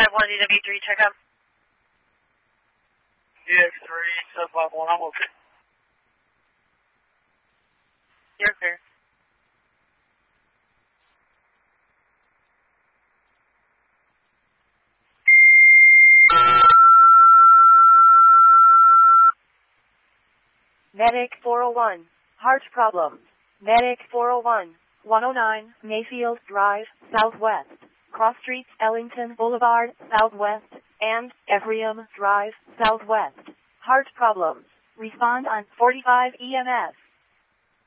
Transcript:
DW3 checkup. DX3, sub-51, I'm okay. You're clear. Medic 401, heart problems. Medic 401, 109, Mayfield Drive, Southwest. Cross Streets, Ellington Boulevard, Southwest, and Ephraim Drive, Southwest. Heart problems. Respond on 45 EMS.